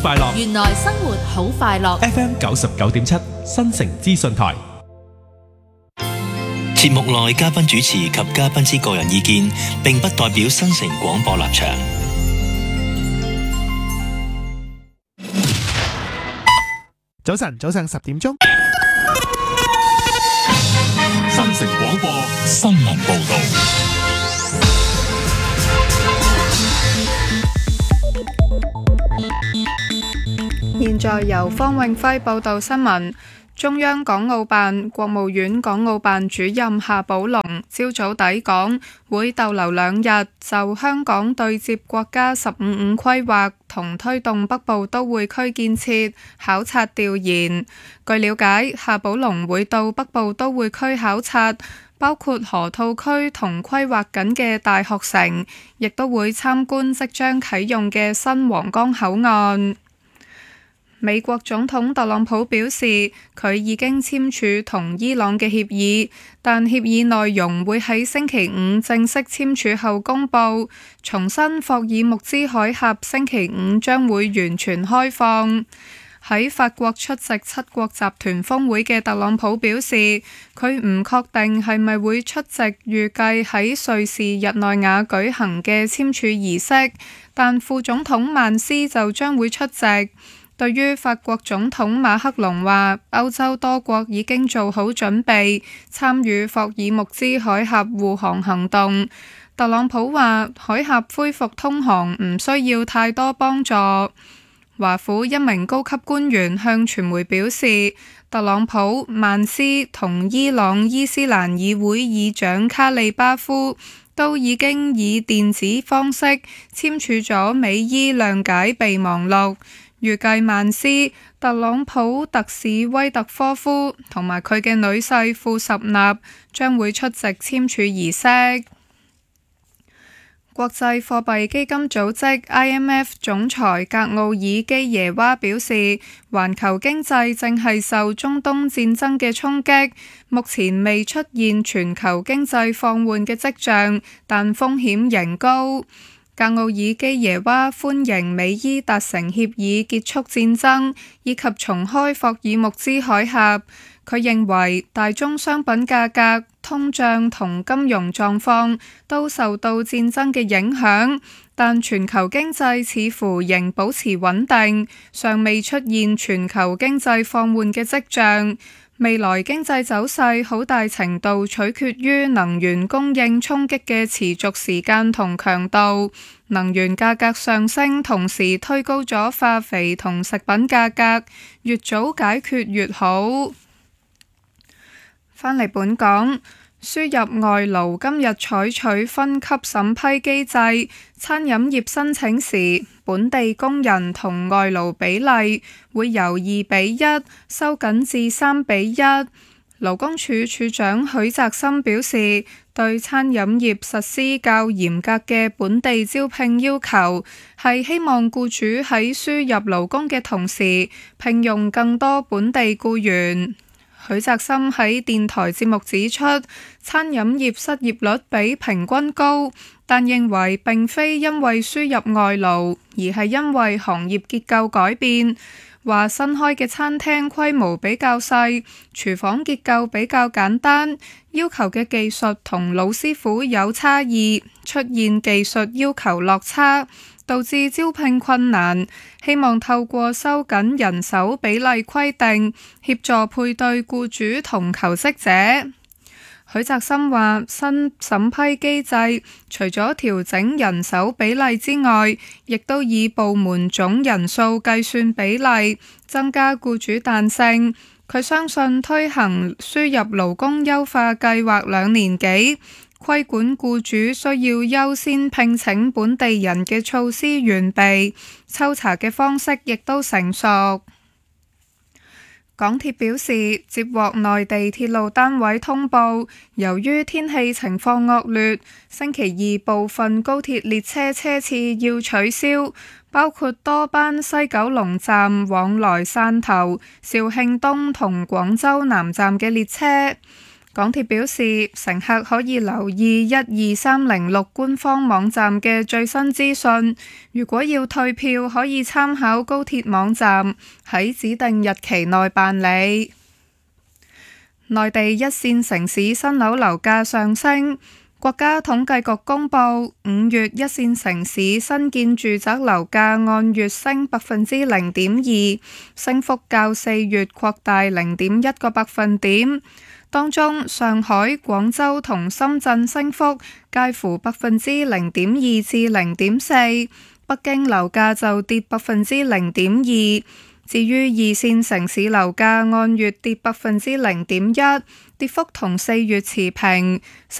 快樂。 原來生活好快樂。 FM 99.7新城資訊台。 節目內嘉賓主持及嘉賓之個人意見，並不代表新城廣播立場。 早晨10點鐘， 新城廣播新聞報道。 現在由方永輝報道新聞。中央港澳辦、國務院港澳辦主任夏寶龍朝早抵港，會逗留2日，就香港對接國家15/5規劃同推動北部都會區建設考察調研。據了解，夏寶龍會到北部都會區考察，包括河套區同規劃緊嘅大學城，亦都會參觀即將啟用嘅新皇崗口岸。美國總統特朗普表示，佢已經簽署同伊朗嘅協議，但協議內容會喺星期五正式簽署後公佈。重申霍爾木茲海峽星期五將會完全開放。喺法國出席7國集團峰會嘅特朗普表示，佢唔確定係咪會出席預計喺瑞士日內瓦舉行嘅簽署儀式，但副總統曼斯就將會出席。對於法國總統馬克龍話，歐洲多國已經做好準備參與霍爾木茲海峽護航行動，特朗普話海峽恢復通航唔需要太多幫助。華府一名高級官員向傳媒表示，特朗普、曼斯同伊朗伊斯蘭議會議長卡利巴夫都已經以電子方式簽署咗美伊諒解備忘錄。預計曼斯、特朗普特使威特科夫同埋佢嘅女婿庫什納將會出席簽署儀式。國際貨幣基金組織 IMF 總裁格奧爾基耶娃表示，環球經濟正係受中東戰爭嘅衝擊，目前未出現全球經濟放緩嘅跡象，但風險仍高。格奧爾基耶娃歡迎美伊達成協議結束戰爭，以及重開霍爾木茲海峽。佢認為大宗商品價格、通脹同金融狀況都受到戰爭嘅影響，但全球經濟似乎仍保持穩定，尚未出現全球經濟放緩嘅跡象。未來經濟走勢好大程度取決於能源供應衝擊嘅持續時間同強度。能源價格上升，同時推高咗化肥同食品價格，越早解決越好。返嚟本港，輸入外勞今日採取分級審批機制，餐飲業申請時，本地工人同外勞比例會由2:1收緊至3:1。勞工處處長許澤森表示，對餐飲業實施較嚴格嘅本地招聘要求，係希望僱主喺輸入勞工嘅同時，聘用更多本地僱員。許澤森喺電台節目指出，餐飲業失業率比平均高，但認為並非因為輸入外勞，而係因為行業結構改變。話新開嘅餐廳規模比較細，廚房結構比較簡單，要求嘅技術同老師傅有差異，出現技術要求落差，導致招聘困難。希望透過收緊人手比例規定，協助配對僱主同求職者。許澤森話，新審批機制除咗調整人手比例之外，亦都以部門總人數計算比例，增加僱主彈性。佢相信推行輸入勞工優化計劃2年幾，規管僱主需要優先聘請本地人嘅措施完備，抽查嘅方式亦都成熟。港鐵表示，接獲內地鐵路單位通報，由於天氣情況惡劣，星期二部分高鐵列車車次要取消，包括多班西九龍站往來汕頭、肇慶東同廣州南站嘅列車。 港鐵表示，乘客可以留意12306官方網站嘅最新資訊。如果要退票，可以參考高鐵網站，喺指定日期內辦理。內地一線城市新樓樓價上升。國家統計局公布，5月一線城市新建住宅樓價按月升0.2%，升幅較4月擴大0.1個百分點。當中，上海、廣州同深圳升幅介乎0.2%至0.4%，北京樓價就跌0.2%。至於二線城市樓價按月跌0.1%，跌幅同4月持平。